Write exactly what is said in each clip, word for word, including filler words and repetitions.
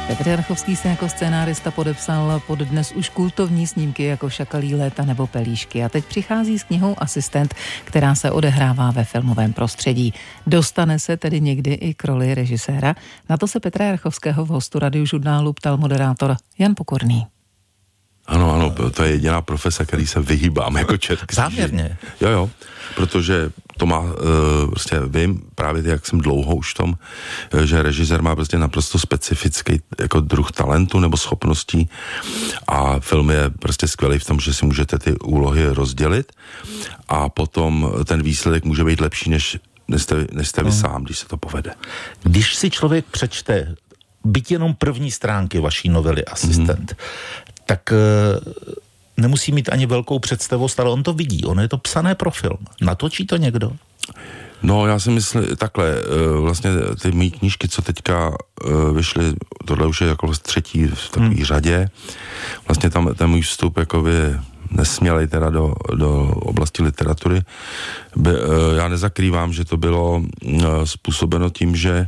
Petr Jarchovský se jako scénárista podepsal pod dnes už kultovní snímky jako Šakalí léta nebo Pelíšky a teď přichází s knihou Asistent, která se odehrává ve filmovém prostředí. Dostane se tedy někdy i k roli režiséra? Na to se Petra Jarchovského v hostu Radiožurnálu ptal moderátor Jan Pokorný. Ano, ano, to je jediná profese, který se vyhýbám jako čert. Záměrně. Jo, jo, protože to má, uh, prostě vím, právě jak jsem dlouho už v tom, že režisér má prostě naprosto specifický jako druh talentu nebo schopností a film je prostě skvělý v tom, že si můžete ty úlohy rozdělit a potom ten výsledek může být lepší, než, než jste, než jste vy sám, když se to povede. Když si člověk přečte byť jenom první stránky vaší novely Asistent, mm-hmm. tak nemusí mít ani velkou představost, ale on to vidí, on je to psané pro film. Natočí to někdo? No, já si myslím, takhle, vlastně ty mý knížky, co teďka vyšly, tohle už je jako třetí v takové hmm. řadě, vlastně tam ten můj vstup jakoby nesmělej teda do, do oblasti literatury. By, já nezakrývám, že to bylo způsobeno tím, že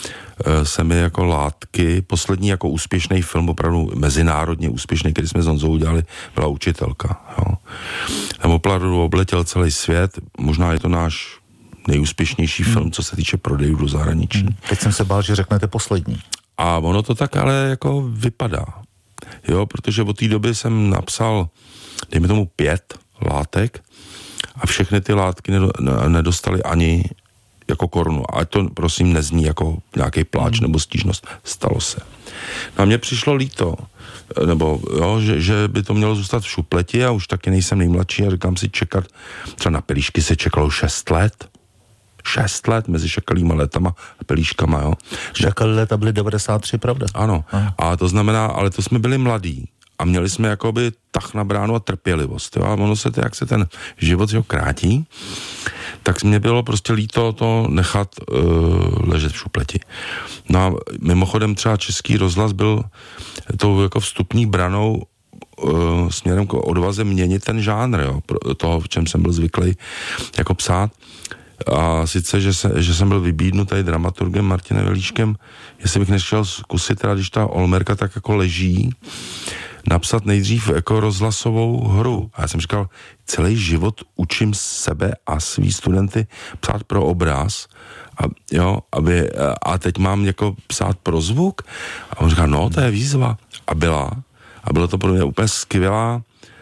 se mi jako látky, poslední jako úspěšný film, opravdu mezinárodně úspěšný, který jsme s Honzou udělali, byla Učitelka. Jo. Tam opravdu obletěl celý svět, možná je to náš nejúspěšnější hmm. film, co se týče prodejů do zahraničí. Hmm. Teď jsem se bál, že řeknete poslední. A ono to tak ale jako vypadá. Jo, protože od té doby jsem napsal, dejme tomu pět látek a všechny ty látky nedostaly ani jako korunu. A to prosím nezní jako nějaký pláč nebo stížnost. Stalo se. No a mně přišlo líto, nebo jo, že, že by to mělo zůstat v šupleti a už taky nejsem nejmladší a říkám si čekat, třeba na Pelíšky se čekalo šest let. Šest let mezi Šakalýma létama a Pelíškama, jo. Šakalí léta byly devadesát tři, pravda? Ano. Aha. A to znamená, ale to jsme byli mladí. A měli jsme jakoby tah na bránu a trpělivost. Jo? A ono se, to, jak se ten život jo, krátí, tak mě bylo prostě líto to nechat uh, ležet v šupleti. No a mimochodem třeba Český rozhlas byl tou jako vstupní branou uh, směrem k odvaze měnit ten žánr, jo? Toho, v čem jsem byl zvyklý jako psát. A sice, že, se, že jsem byl vybídnut dramaturgem Martinem Velíškem, jestli bych nešel zkusit, teda když ta Olmerka tak jako leží, napsat nejdřív jako rozhlasovou hru. A já jsem říkal, celý život učím sebe a svý studenty psát pro obraz, a, jo, aby, a teď mám jako psát pro zvuk. A on říkal, no, to je výzva. A byla. A bylo to pro mě úplně skvělá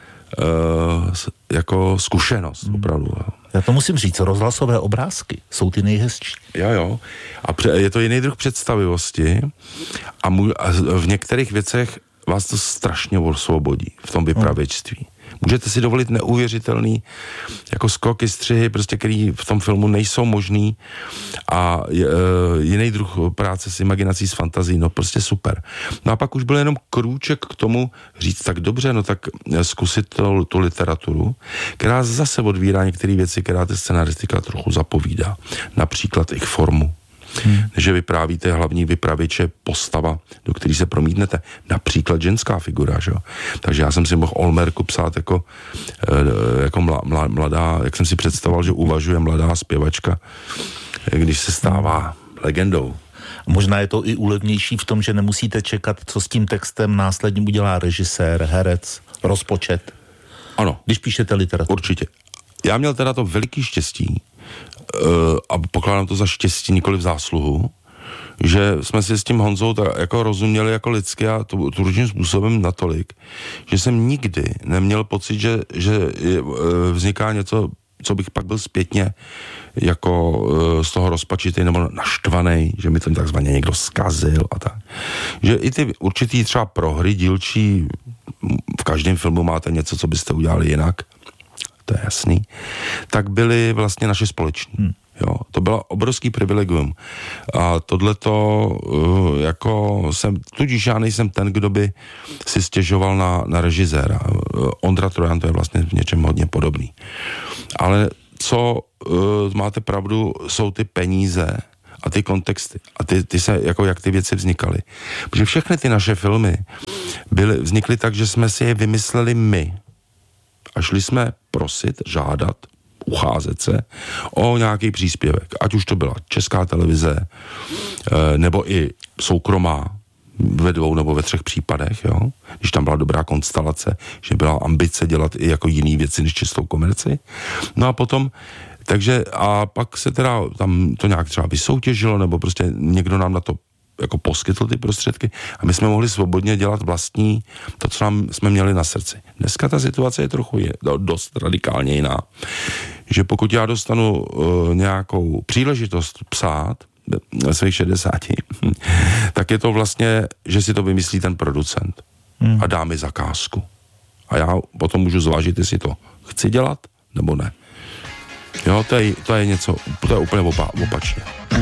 uh, jako zkušenost, hmm. opravdu. Jo. Já to musím říct, rozhlasové obrázky jsou ty nejhezčí. Jo, jo. A pře- je to jiný druh představivosti a, můj, a v některých věcech vás to strašně osvobodí v tom vypravěčství. Můžete si dovolit neuvěřitelný jako skoky, střihy, prostě, který v tom filmu nejsou možný a e, jiný druh práce s imaginací, s fantazí, no prostě super. No a pak už byl jenom krůček k tomu říct, tak dobře, no tak zkusit to, tu literaturu, která zase odvírá některé věci, která ta scenaristika trochu zapovídá. Například ich formu. Hmm. Že vyprávíte hlavní vypravěče postava, do který se promítnete. Například ženská figura, že jo. Takže já jsem si mohl Olmerku psát jako, jako mla, mladá, jak jsem si představoval, že uvažuje mladá zpěvačka, když se stává legendou. Možná je to i úlevnější v tom, že nemusíte čekat, co s tím textem následně udělá režisér, herec, rozpočet. Ano. Když píšete literaturu. Určitě. Já měl teda to veliký štěstí, a pokládám to za štěstí, nikoli v zásluhu, že jsme si s tím Honzou tak jako rozuměli jako lidsky a to určitým způsobem natolik, že jsem nikdy neměl pocit, že, že vzniká něco, co bych pak byl zpětně jako z toho rozpačitý nebo naštvaný, že mi to takzvaně někdo zkazil a tak. Že i ty určitý třeba prohry dílčí, v každém filmu máte něco, co byste udělali jinak, to je jasný, tak byly vlastně naše společní. Hmm. Jo, to bylo obrovský privilegium. A tohleto uh, jako jsem, tudíž já nejsem ten, kdo by si stěžoval na, na režiséra. Uh, Ondra Trojan to je vlastně v něčem hodně podobný. Ale co uh, máte pravdu, jsou ty peníze a ty kontexty. A ty, ty se, jako jak ty věci vznikaly. Protože všechny ty naše filmy byly, vznikly tak, že jsme si je vymysleli my. A šli jsme prosit, žádat, ucházet se o nějaký příspěvek. Ať už to byla Česká televize, nebo i soukromá, ve dvou nebo ve třech případech, jo, když tam byla dobrá konstelace, že byla ambice dělat i jako jiný věci než čistou komerci. No a potom, takže a pak se teda tam to nějak třeba vysoutěžilo, nebo prostě někdo nám na to jako poskytl ty prostředky a my jsme mohli svobodně dělat vlastní to, co nám jsme měli na srdci. Dneska ta situace je trochu je, dost radikálně jiná. Že pokud já dostanu uh, nějakou příležitost psát ve svých šedesáti, tak je to vlastně, že si to vymyslí ten producent hmm. a dá mi zakázku. A já potom můžu zvážit, jestli to chci dělat, nebo ne. Jo, to je, to je něco, to je úplně opa, opačně.